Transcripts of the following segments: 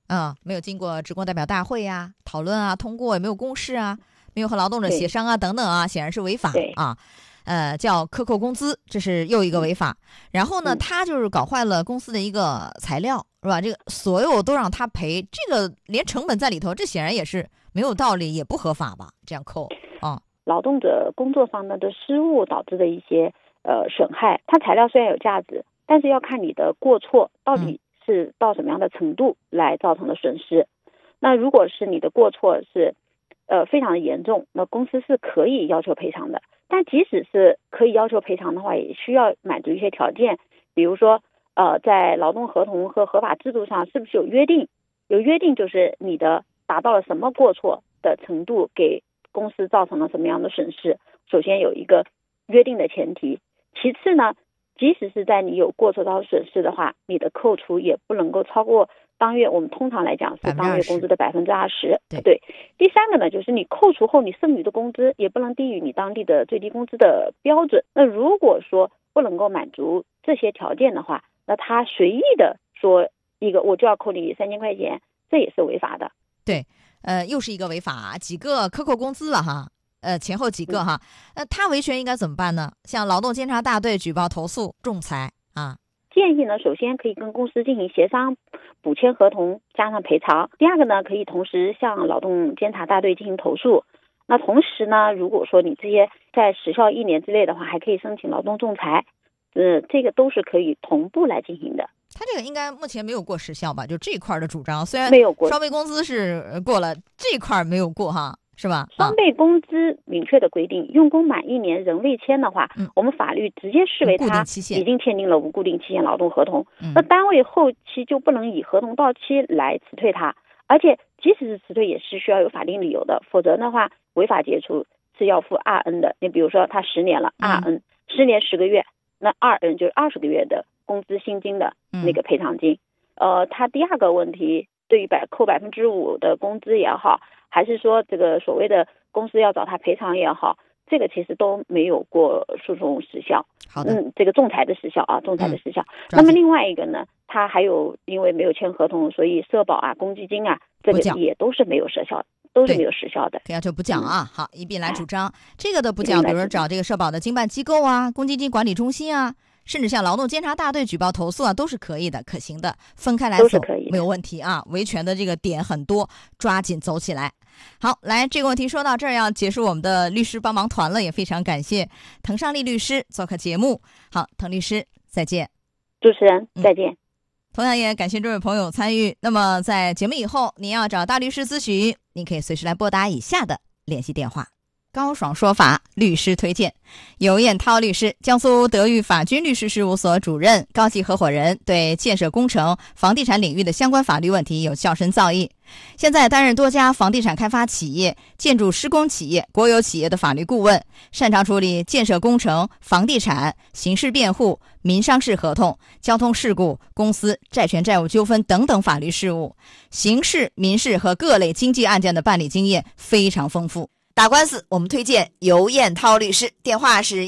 没有经过职工代表大会呀、讨论啊、通过，也没有公示啊，没有和劳动者协商啊等等啊，显然是违法啊。叫克扣工资，这是又一个违法。然后呢，他就是搞坏了公司的一个材料，是吧？这个所有都让他赔，这个连成本在里头，这显然也是没有道理，也不合法吧？这样扣啊， 劳动者工作上的失误导致的一些损害，它材料虽然有价值，但是要看你的过错到底是到什么样的程度来造成的损失。那如果是你的过错是非常的严重，那公司是可以要求赔偿的。但即使是可以要求赔偿的话，也需要满足一些条件，比如说在劳动合同和合法制度上是不是有约定？有约定就是你的达到了什么过错的程度，给公司造成了什么样的损失。首先有一个约定的前提，其次呢，即使是在你有过错到损失的话，你的扣除也不能够超过当月，我们通常来讲是当月工资的20%。对。第三个呢，就是你扣除后你剩余的工资也不能低于你当地的最低工资的标准。那如果说不能够满足这些条件的话，那他随意的说一个我就要扣你3000块钱，这也是违法的。 对，又是一个违法，几个克扣工资了哈。前后几个哈，他维权应该怎么办呢？向劳动监察大队举报投诉仲裁啊。 建议呢，首先可以跟公司进行协商，补签合同加上赔偿。第二个呢，可以同时向劳动监察大队进行投诉。那同时呢，如果说你这些在时效1年之内的话，还可以申请劳动仲裁。这个都是可以同步来进行的。 他这个应该目前没有过时效吧？就这一块的主张，虽然没有过， 双倍工资是过了，这一块没有过哈。是吧？ 双倍工资明确的规定，用工满1年仍未签的话，我们法律直接视为他已经签订了无固定期限劳动合同。那单位后期就不能以合同到期来辞退他，而且即使是辞退也是需要有法定理由的，否则的话违法解除是要负2N 的。你比如说他10年了，2N10年10个月，那2N 就是20个月的工资薪金的那个赔偿金。他第二个问题，对于扣5%的工资也好，还是说这个所谓的公司要找他赔偿也好，这个其实都没有过诉讼时效。 好的， 这个仲裁的时效啊，仲裁的时效。那么另外一个呢，他还有因为没有签合同，所以社保啊、公积金啊，这个也都是没有时效，都是没有时效的。 要求不讲啊，好，一并来主张。这个的不讲，比如说找这个社保的经办机构啊、公积金管理中心啊，甚至向劳动监察大队举报投诉啊，都是可以的、可行的，分开来走没有问题啊。维权的这个点很多，抓紧走起来。好，来这个问题说到这儿，要结束我们的律师帮忙团了，也非常感谢滕尚丽律师做客节目。好，滕律师再见。 主持人再见。 同样也感谢这位朋友参与。那么在节目以后，您要找大律师咨询，您可以随时来拨打以下的联系电话。高爽说法律师推荐，尤彦涛律师，江苏德裕法军律师事务所主任、高级合伙人，对建设工程、房地产领域的相关法律问题有较深造诣。现在担任多家房地产开发企业、建筑施工企业、国有企业的法律顾问，擅长处理建设工程、房地产、刑事辩护、民商事合同、交通事故、公司债权债务纠纷等等法律事务，刑事、民事和各类经济案件的办理经验非常丰富。打官司我们推荐尤彦涛律师，电话是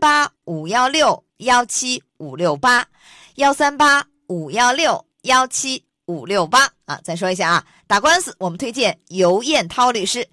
138-516-17568，138-516-17568啊，再说一下啊，打官司我们推荐尤彦涛律师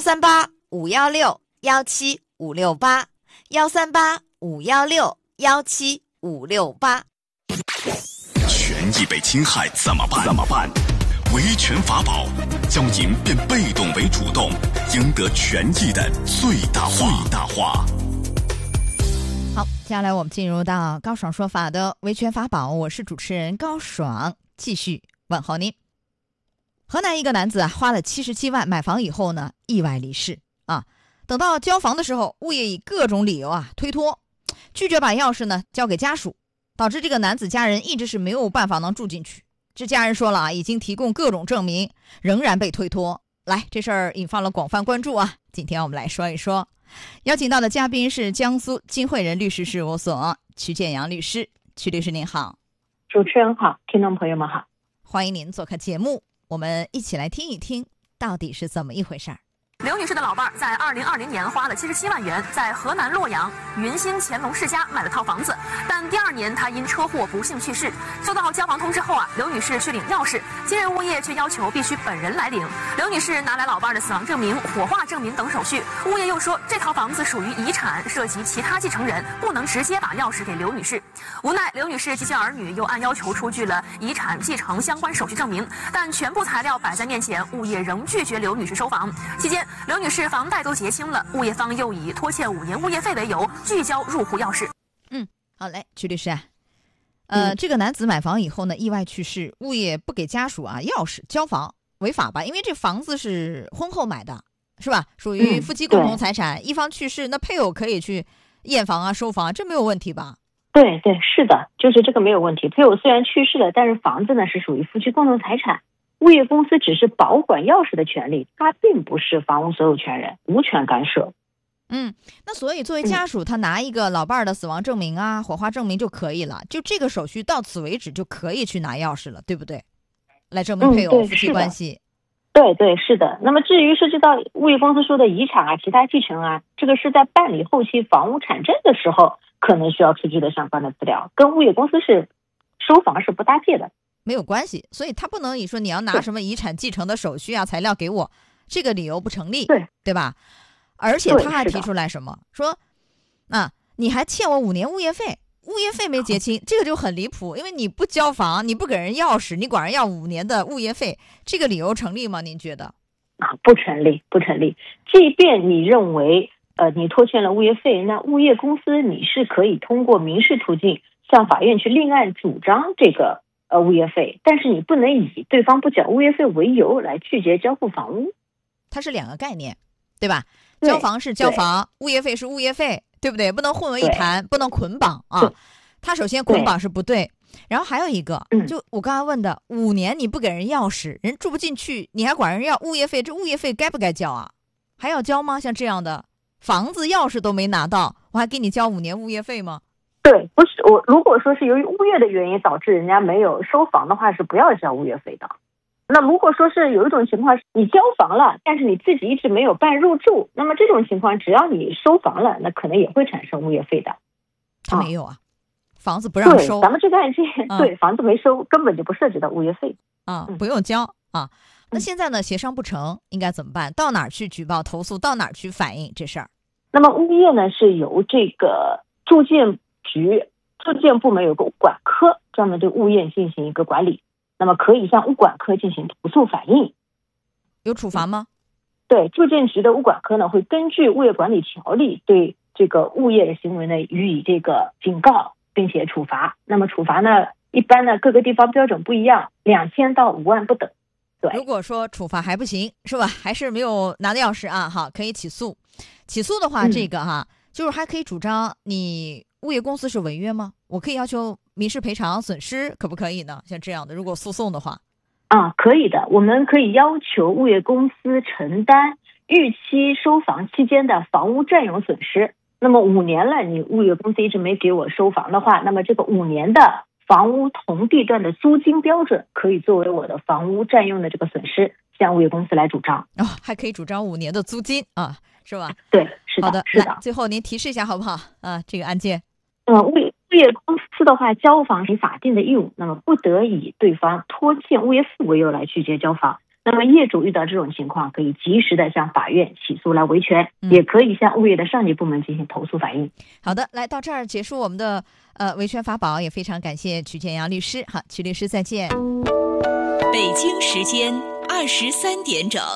，138-516-17568，138-516-17568。 权益被侵害怎么办？维权法宝教您变被动为主动，赢得权益的最大化。 好，接下来我们进入到高爽说法的维权法宝，我是主持人高爽，继续问候您。河南一个男子花了77万买房以后呢，意外离世啊。等到交房的时候，物业以各种理由推脱，拒绝把钥匙呢交给家属，导致这个男子家人一直是没有办法能住进去。这家人说了已经提供各种证明，仍然被推脱。来，这事儿引发了广泛关注啊。今天我们来说一说，邀请到的嘉宾是江苏金汇人律师事务所曲建阳律师。曲律师您好。 主持人好，听众朋友们好， 欢迎您做客节目，我们一起来听一听到底是怎么一回事儿。 刘女士的老伴儿在2020年花了77万元，在河南洛阳云兴乾隆世家买了套房子，但第2年她因车祸不幸去世。收到交房通知后刘女士去领钥匙，今日物业却要求必须本人来领。刘女士拿来老伴儿的死亡证明、火化证明等手续，物业又说这套房子属于遗产，涉及其他继承人，不能直接把钥匙给刘女士。无奈刘女士及其儿女又按要求出具了遗产继承相关手续证明，但全部材料摆在面前，物业仍拒绝刘女士收房。期间，刘女士房贷都结清了，物业方又以拖欠5年物业费为由拒交入户钥匙。 好嘞，曲律师这个男子买房以后呢，意外去世，物业不给家属钥匙交房，违法吧？因为这房子是婚后买的，是吧？属于夫妻共同财产，一方去世，那配偶可以去验房收房，这没有问题吧？ 对，是的，就是这个没有问题。配偶虽然去世了，但是房子呢是属于夫妻共同财产，物业公司只是保管钥匙的权利，他并不是房屋所有权人，无权干涉。 那所以作为家属，他拿一个老伴儿的死亡证明火化证明就可以了，就这个手续到此为止就可以去拿钥匙了，对不对？来证明配偶夫妻关系。 对，是的。那么至于涉及到物业公司说的遗产其他继承这个是在办理后期房屋产证的时候可能需要出具的相关的资料，跟物业公司是收房是不搭界的， 没有关系。所以他不能说你要拿什么遗产继承的手续材料给我，这个理由不成立，对吧？而且他还提出来什么说你还欠我5年物业费，物业费没结清，这个就很离谱，因为你不交房，你不给人钥匙，你管人要5年的物业费，这个理由成立吗？您觉得？ 不成立。即便你认为你拖欠了物业费，那物业公司你是可以通过民事途径向法院去另案主张这个物业费，但是你不能以对方不缴物业费为由来拒绝交付房屋。 它是2个概念，对吧？交房是交房，物业费是物业费，对不对？不能混为一谈，不能捆绑他首先捆绑是不对，然后还有一个就我刚才问的5年你不给人钥匙，人住不进去，你还管人要物业费，这物业费该不该交还要交吗？像这样的房子钥匙都没拿到，我还给你交5年物业费吗？ 对，不是我如果说是由于物业的原因导致人家没有收房的话，是不要交物业费的。那如果说是有一种情况，你交房了，但是你自己一直没有办入住，那么这种情况只要你收房了，那可能也会产生物业费的。 他没有房子不让收。 对，咱们这个案件对房子没收，根本就不涉及到物业费不用交那现在呢，协商不成应该怎么办？到哪儿去举报投诉？到哪儿去反映这事儿？ 那么物业呢是由这个住建部门有个物管科专门对物业进行一个管理，那么可以向物管科进行投诉反映。 有处罚吗？ 对，住建局的物管科呢会根据物业管理条例对这个物业的行为呢予以这个警告并且处罚。那么处罚呢一般呢各个地方标准不一样，2000到5万不等。对， 如果说处罚还不行是吧，还是没有拿到钥匙好，可以起诉。起诉的话这个就是还可以主张你物业公司是违约吗？我可以要求民事赔偿损失，可不可以呢？像这样的如果诉讼的话可以的，我们可以要求物业公司承担逾期收房期间的房屋占用损失。那么5年了，你物业公司一直没给我收房的话，那么这个5年的房屋同地段的租金标准可以作为我的房屋占用的这个损失，向物业公司来主张。 还可以主张5年的租金是吧？ 对，是的。 好的， 是的。 来，最后您提示一下好不好这个案件。 物业公司的话，交房是法定的义务，那么不得以对方拖欠物业费为由来拒绝交房。那么业主遇到这种情况，可以及时的向法院起诉来维权，也可以向物业的上级部门进行投诉反映。 好的，来到这儿结束我们的维权法宝，也非常感谢曲建阳律师。好，曲律师再见。 北京时间23点整。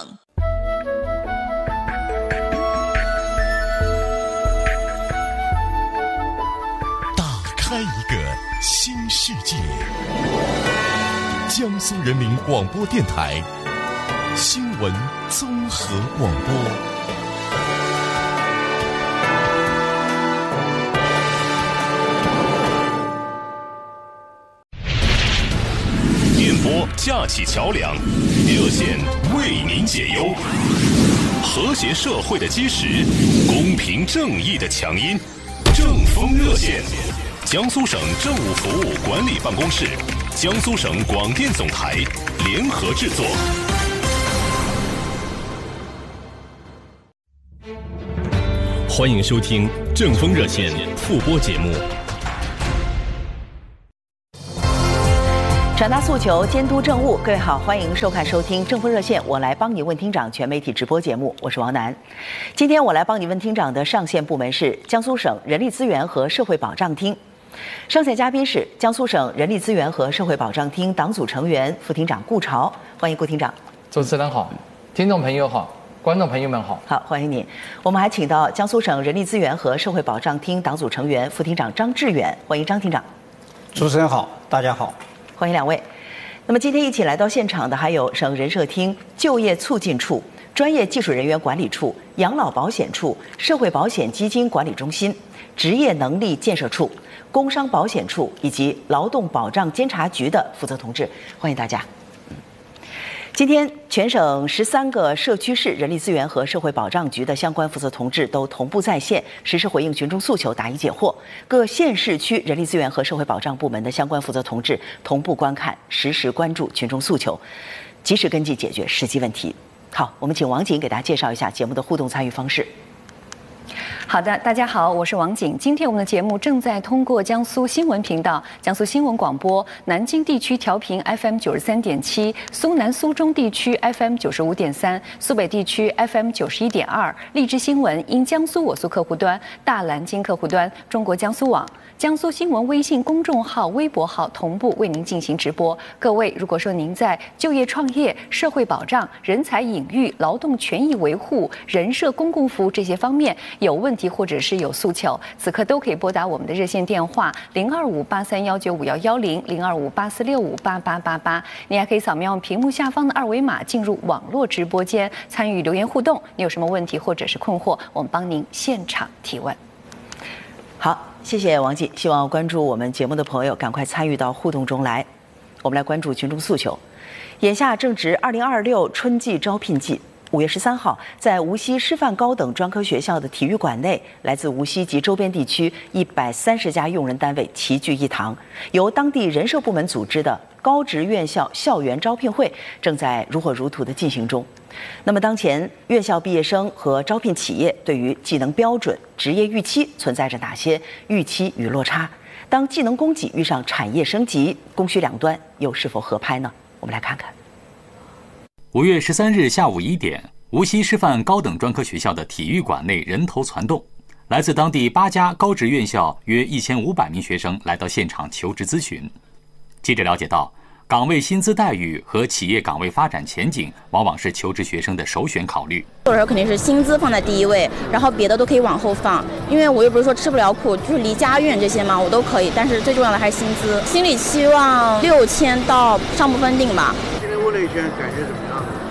开一个新世界。江苏人民广播电台新闻综合广播。电波架起桥梁，热线为您解忧，和谐社会的基石，公平正义的强音，正风热线。江苏省政务服务管理办公室、江苏省广电总台联合制作。 欢迎收听正风热线复播节目。 传达诉求，监督政务。各位好，欢迎收看收听正风热线，我来帮你问厅长全媒体直播节目，我是王楠。今天我来帮你问厅长的上线部门是江苏省人力资源和社会保障厅，上线嘉宾是江苏省人力资源和社会保障厅党组成员、副厅长顾潮，欢迎顾厅长。 主持人好，听众朋友好，观众朋友们好。 好，欢迎您。我们还请到江苏省人力资源和社会保障厅党组成员、副厅长张志远，欢迎张厅长。 主持人好，大家好。 欢迎两位。那么今天一起来到现场的还有省人社厅就业促进处、专业技术人员管理处、养老保险处、社会保险基金管理中心、职业能力建设处、工伤保险处以及劳动保障监察局的负责同志，欢迎大家。今天全省13个社区市人力资源和社会保障局的相关负责同志都同步在线，实时回应群众诉求，答疑解惑。各县市区人力资源和社会保障部门的相关负责同志同步观看，实时关注群众诉求，及时跟进解决实际问题。好，我们请王景给大家介绍一下节目的互动参与方式。 好的，大家好，我是王景。今天我们的节目正在通过江苏新闻频道、江苏新闻广播、南京地区调频 FM 93.7、苏南苏中地区 FM 95.3、苏北地区 FM 91.2、荔枝新闻因江苏我苏客户端、大蓝鲸客户端、中国江苏网、江苏新闻微信公众号、微博号同步为您进行直播。各位，如果说您在就业创业、社会保障、人才引育、劳动权益维护、人社公共服务这些方面有问题或者是有诉求，此刻都可以拨打我们的热线电话02583195110、02584658888。你还可以扫描屏幕下方的二维码进入网络直播间参与留言互动。你有什么问题或者是困惑，我们帮您现场提问。 好，谢谢王景。希望关注我们节目的朋友赶快参与到互动中来。我们来关注群众诉求。眼下正值2026春季招聘季。5月13号，在无锡师范高等专科学校的体育馆内，来自无锡及周边地区130家用人单位齐聚一堂，由当地人社部门组织的高职院校校园招聘会正在如火如荼地进行中。那么，当前院校毕业生和招聘企业对于技能标准、职业预期存在着哪些预期与落差？当技能供给遇上产业升级，供需两端又是否合拍呢？我们来看看。 5月13日下午1点，无锡师范高等专科学校的体育馆内人头攒动，来自当地8家高职院校约1500名学生来到现场求职咨询。记者了解到，岗位薪资待遇和企业岗位发展前景往往是求职学生的首选考虑。 有时候肯定是薪资放在第一位，然后别的都可以往后放，因为我又不是说吃不了苦，就是离家远这些嘛，我都可以，但是最重要的还是薪资。心里期望6000到上不封顶吧。 今天问了一圈，感觉怎么样？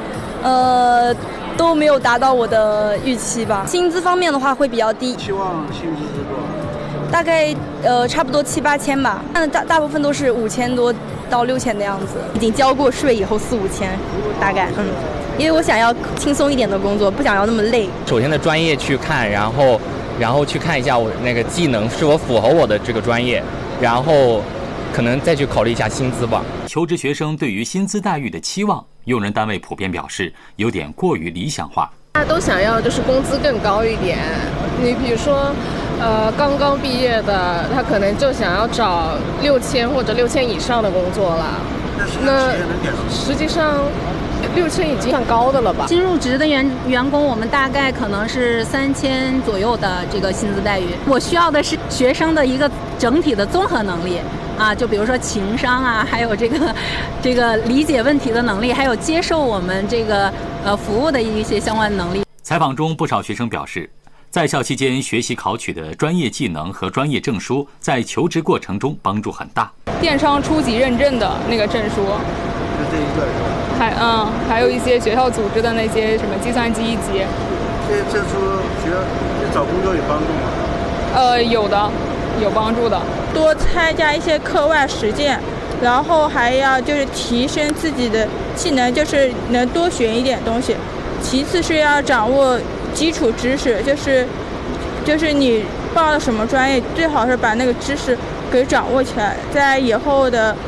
都没有达到我的预期吧。薪资方面的话会比较低。 期望薪资是多少？ 大概差不多7、8千吧。大部分都是5000多到6000的样子。已经交过税以后4、5千，大概因为我想要轻松一点的工作，不想要那么累。 首先的专业去看，然后去看一下我那个技能是否符合我的这个专业，然后可能再去考虑一下薪资吧。 求职学生对于薪资待遇的期望，用人单位普遍表示有点过于理想化。 大家都想要就是工资更高一点。你比如说，刚刚毕业的，他可能就想要找6000或者6000以上的工作了。那实际上6000已经算高的了吧？ 新入职的员工，我们大概可能是3000左右的这个薪资待遇。我需要的是学生的一个整体的综合能力。就比如说情商啊，还有这个理解问题的能力，还有接受我们这个服务的一些相关能力。 采访中，不少学生表示，在校期间学习考取的专业技能和专业证书，在求职过程中帮助很大。 电商初级认证的那个证书， 就这一个是吧？还有一些学校组织的那些什么计算机1级。 这些证书对找工作有帮助吗？ 有的。有帮助的， 多参加一些课外实践，然后还要就是提升自己的技能，就是能多学一点东西。其次是要掌握基础知识，就是你报了什么专业，最好是把那个知识给掌握起来，在以后的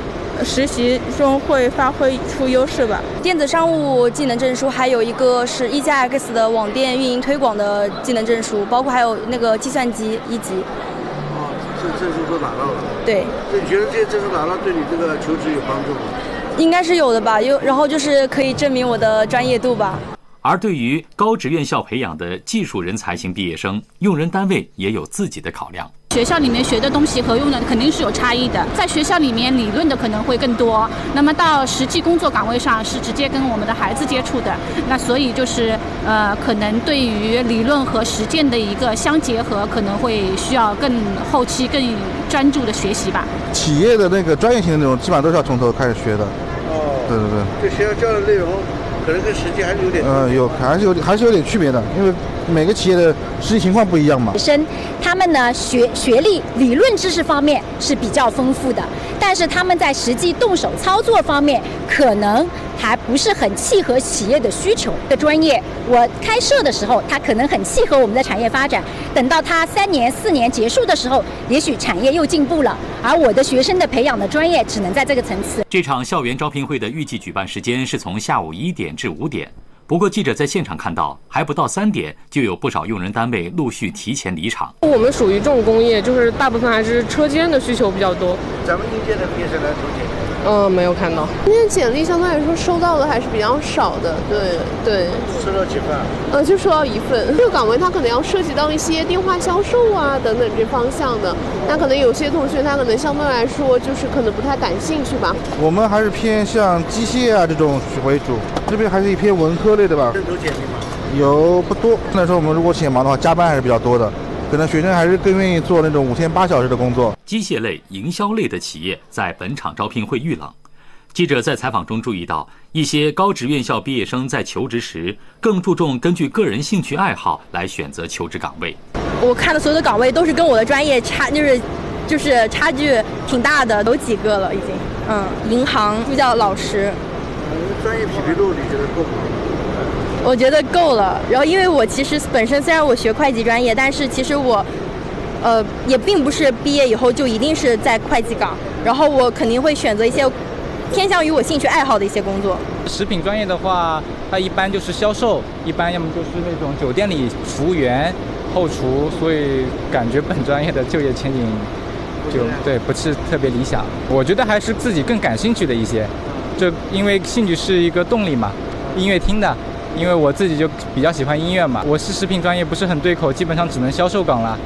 实习中会发挥出优势吧。 电子商务技能证书，还有一个是1+X 的网店运营推广的技能证书，包括还有那个计算机1级。 这证书都拿到了。 对。 那你觉得这些证书拿到对你这个求职有帮助吗？ 应该是有的吧，然后就是可以证明我的专业度吧。 而对于高职院校培养的技术人才型毕业生，用人单位也有自己的考量。 学校里面学的东西和用的肯定是有差异的，在学校里面理论的可能会更多，那么到实际工作岗位上是直接跟我们的孩子接触的，那所以就是可能对于理论和实践的一个相结合，可能会需要更后期更专注的学习吧。 企业的那个专业性的内容基本上都是要从头开始学的。 哦， 对对对。 这学校教的内容可能跟实际还是有点还是有点区别的，因为每个企业的实际情况不一样嘛。 生他们呢学历理论知识方面是比较丰富的，但是他们在实际动手操作方面可能还不是很契合企业的需求。的专业我开设的时候，它可能很契合我们的产业发展，等到它3年4年结束的时候，也许产业又进步了，而我的学生的培养的专业只能在这个层次。 这场校园招聘会的预计举办时间是从下午1点至5点。不过，记者在现场看到，还不到3点，就有不少用人单位陆续提前离场。 我们属于重工业，就是大部分还是车间的需求比较多。 咱们应届的毕业生来投简历？ 没有看到。今天简历相对来说收到的还是比较少的，对。 收到几份？ 就收到1份。这个岗位它可能要涉及到一些电话销售啊等等这方向的，那可能有些同学他可能相对来说就是可能不太感兴趣吧。 我们还是偏向机械啊这种为主，这边还是一偏文科类的吧。 认投简历吗？ 有不多。那时候我们如果显忙的话，加班还是比较多的。可能学生还是更愿意做那种5天8小时的工作。 机械类、营销类的企业在本场招聘会遇冷。记者在采访中注意到，一些高职院校毕业生在求职时更注重根据个人兴趣爱好来选择求职岗位。 我看的所有的岗位都是跟我的专业就是差距挺大的，有几个了已经。银行、助教老师。 专业匹配度你觉得够吗？ 我觉得够了。然后因为我其实本身虽然我学会计专业，但是其实我也并不是毕业以后就一定是在会计岗，然后我肯定会选择一些偏向于我兴趣爱好的一些工作。 食品专业的话，它一般就是销售，一般要么就是那种酒店里服务员、后厨，所以感觉本专业的就业前景不是特别理想。我觉得还是自己更感兴趣的一些，就因为兴趣是一个动力嘛，音乐厅的。因为我自己就比较喜欢音乐嘛，我是食品专业不是很对口，基本上只能销售岗了。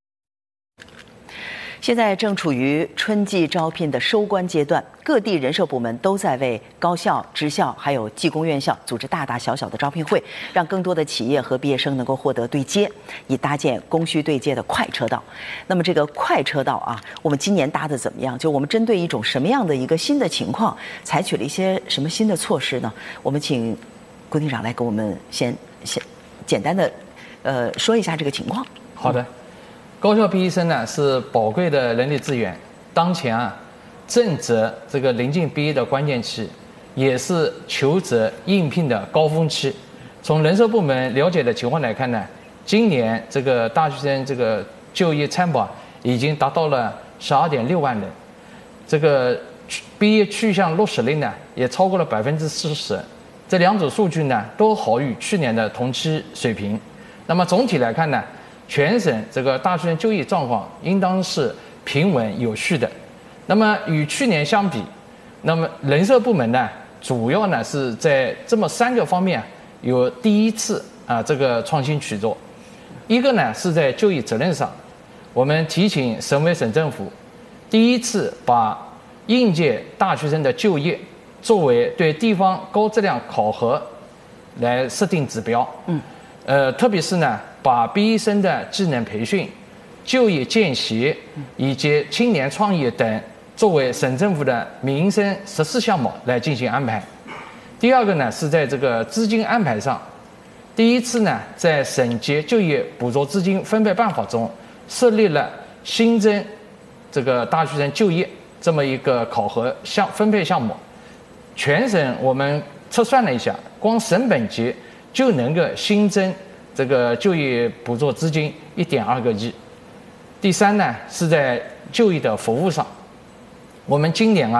现在正处于春季招聘的收官阶段，各地人社部门都在为高校、职校还有技工院校组织大大小小的招聘会，让更多的企业和毕业生能够获得对接，以搭建供需对接的快车道。那么这个快车道啊，我们今年搭的怎么样？就我们针对一种什么样的一个新的情况，采取了一些什么新的措施呢？我们请郭厅长来给我们先简单的说一下这个情况。 好的，高校毕业生呢是宝贵的人力资源，当前正值这个临近毕业的关键期，也是求职应聘的高峰期。从人社部门了解的情况来看呢，今年这个大学生这个就业参保已经达到了12.6万人，这个毕业去向落实率呢也超过了40%。这2组数据呢都好于去年的同期水平。那么总体来看呢，全省这个大学生就业状况应当是平稳有序的。那么与去年相比，那么人社部门呢主要呢是在这么3个方面有第一次这个创新举措。一个呢是在就业责任上，我们提请省委省政府第一次把应届大学生的就业作为对地方高质量考核来设定指标。特别是呢，把毕业生的技能培训、就业见习以及青年创业等作为省政府的民生14项目来进行安排。第二个呢，是在这个资金安排上，第一次呢，在省级就业补助资金分配办法中设立了新增这个大学生就业这么一个考核分配项目。全省我们测算了一下，光省本级就能够新增这个就业补助资金1.2个亿。第三呢，是在就业的服务上，我们今年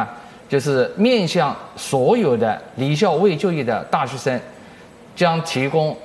就是面向所有的离校未就业的大学生，将提供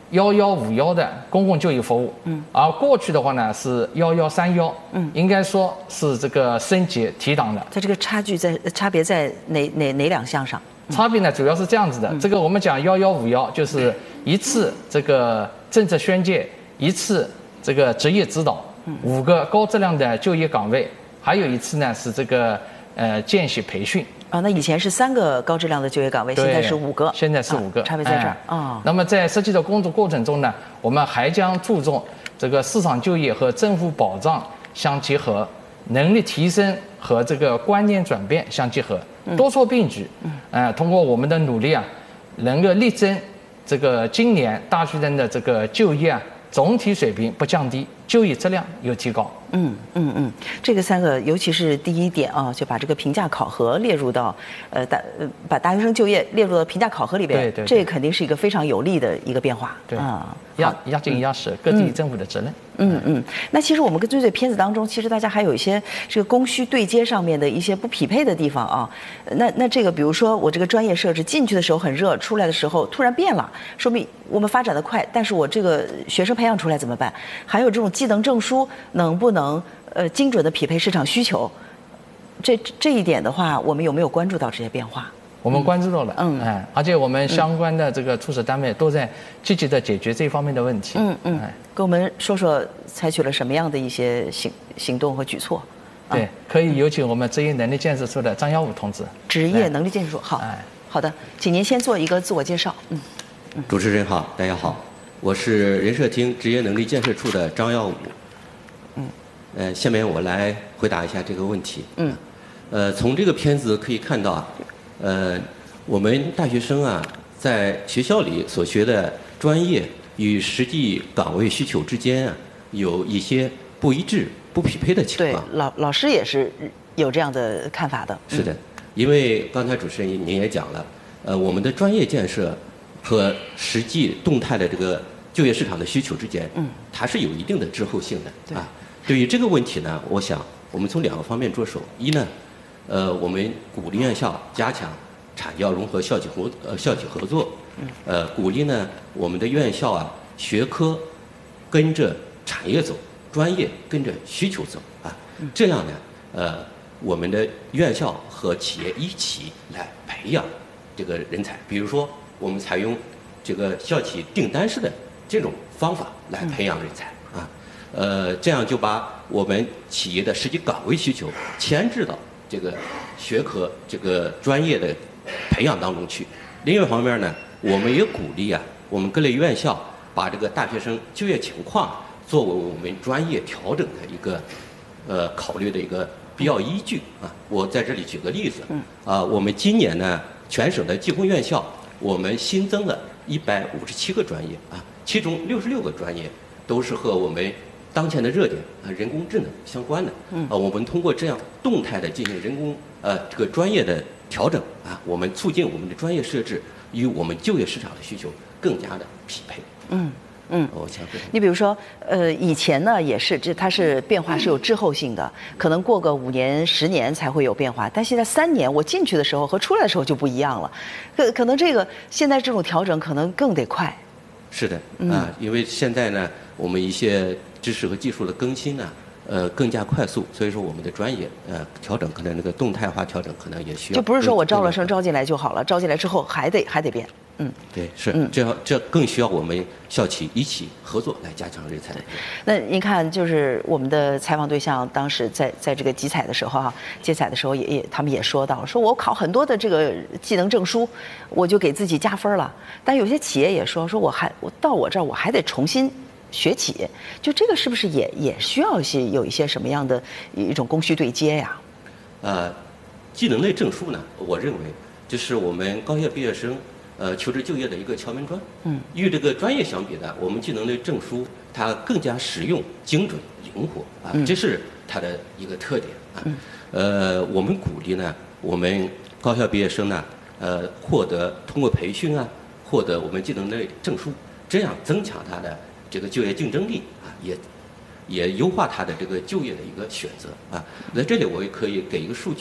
1151的公共就业服务。而过去的话呢是1131。应该说是这个升级提档的。 它这个差别在哪两项上？ 差别呢主要是这样子的，这个我们讲1151就是一次这个政策宣介，一次这个职业指导，5个高质量的就业岗位，还有一次呢是这个见习培训。 那以前是3个高质量的就业岗位，现在是5个。 现在是5个， 差别在这儿。 那么在实际的工作过程中呢，我们还将注重这个市场就业和政府保障相结合，能力提升和这个观念转变相结合，多措并举。通过我们的努力啊，能够力争这个今年大学生的这个就业啊总体水平不降低，就业质量有提高。 这个3个，尤其是第一点啊，就把这个评价考核列入到把大学生就业列入到评价考核里边，这肯定是一个非常有利的一个变化。 对压紧压实各地政府的责任。 那其实我们跟这片子当中，其实大家还有一些这个供需对接上面的一些不匹配的地方啊。那这个比如说我这个专业设置进去的时候很热，出来的时候突然变了，说明我们发展的快，但是我这个学生培养出来怎么办？还有这种技能证书能不能精准的匹配市场需求？这一点的话，我们有没有关注到这些变化？ 我们关注到了，而且我们相关的这个处室单位都在积极的解决这方面的问题。 跟我们说说采取了什么样的一些行动和举措？ 对，可以有请我们职业能力建设处的张耀武同志。 职业能力建设处，好的，请您先做一个自我介绍。 主持人好，大家好，我是人社厅职业能力建设处的张耀武。下面我来回答一下这个问题。从这个片子可以看到啊，我们大学生啊，在学校里所学的专业与实际岗位需求之间啊，有一些不一致、不匹配的情况。 对，老师也是有这样的看法的。 是的，因为刚才主持人您也讲了，我们的专业建设和实际动态的这个就业市场的需求之间，它是有一定的滞后性的啊。对于这个问题呢，我想我们从2个方面着手。一呢，我们鼓励院校加强产教融合校企合作，鼓励呢我们的院校啊学科跟着产业走，专业跟着需求走啊，这样呢我们的院校和企业一起来培养这个人才。比如说我们采用这个校企订单式的这种方法来培养人才啊，这样就把我们企业的实际岗位需求牵制到这个学科这个专业的培养当中去。另一方面呢，我们也鼓励啊，我们各类院校把这个大学生就业情况作为我们专业调整的一个考虑的一个必要依据啊。我在这里举个例子，我们今年呢，全省的技工院校我们新增了157个专业啊，其中66个专业都是和我们当前的热点人工智能相关的。我们通过这样动态的进行人工这个专业的调整啊，我们促进我们的专业设置与我们就业市场的需求更加的匹配。我想你比如说，以前呢也是，它是变化是有滞后性的，可能过个5年、10年才会有变化。但现在3年，我进去的时候和出来的时候就不一样了，可能这个现在这种调整可能更得快。 是的啊，因为现在呢，我们一些知识和技术的更新呢，更加快速，所以说我们的专业调整可能那个动态化调整可能也需要。 就不是说我招了生招进来就好了，招进来之后还得变。 对，是，这更需要我们校企一起合作来加强人才。 那您看，就是我们的采访对象当时在这个集采的时候接采的时候他们也说到，说我考很多的这个技能证书，我就给自己加分了。但有些企业也说我到我这儿我还得重新学起，就这个是不是也需要有一些什么样的一种供需对接呀？ 技能类证书呢，我认为就是我们高校毕业生求职就业的一个敲门砖。与这个专业相比呢，我们技能类证书它更加实用、精准、灵活啊，这是它的一个特点啊。我们鼓励呢，我们高校毕业生呢，通过培训啊，获得我们技能类证书，这样增强他的这个就业竞争力啊，也优化他的这个就业的一个选择啊。在这里我也可以给一个数据，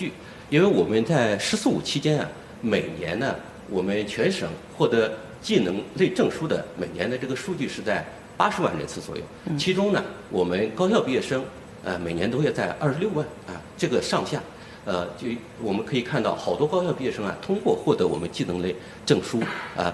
因为我们在“十四五”期间啊，每年呢，我们全省获得技能类证书的每年的这个数据是在80万人次左右，其中呢，我们高校毕业生每年都要在26万啊这个上下。就我们可以看到，好多高校毕业生啊，通过获得我们技能类证书啊，